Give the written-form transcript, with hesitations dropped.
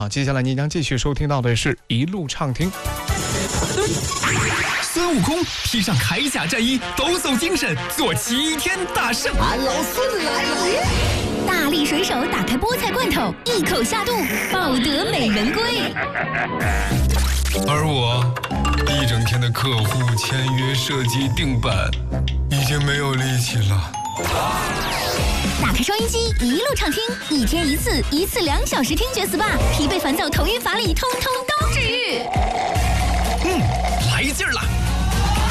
好，接下来你将继续收听到的是一路畅听。 孙悟空披上铠甲战衣，抖擞精神，做齐天大圣。 俺老孙来了！ 大力水手打开菠菜罐头，一口下肚，抱得美人归。 而我一整天的客户签约、设计、定版，已经没有力气了。 打开收音机，一路畅听，一天一次，一次2小时听觉 SPA， 疲惫烦躁、头晕乏力，通通都治愈。 来劲儿了！